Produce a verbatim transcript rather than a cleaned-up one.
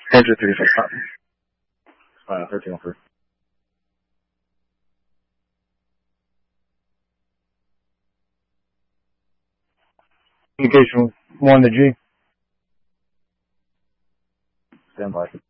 Enter three six five. Uh, thirteen oh three. Communication one to G. Stand by.